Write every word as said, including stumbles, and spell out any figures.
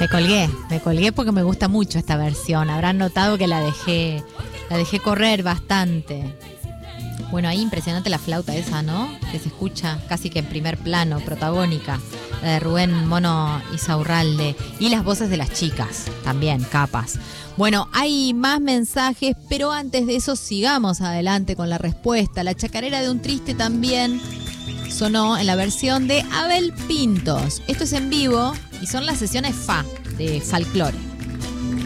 Me colgué, me colgué porque me gusta mucho esta versión. Habrán notado que la dejé, la dejé correr bastante. Bueno, ahí impresionante la flauta esa, ¿no? Que se escucha casi que en primer plano, protagónica. La de Rubén Mono Insaurralde. Y las voces de las chicas, también, capas. Bueno, hay más mensajes, pero antes de eso sigamos adelante con la respuesta. La chacarera de un triste también sonó en la versión de Abel Pintos. Esto es en vivo y son las sesiones F A de Folklore.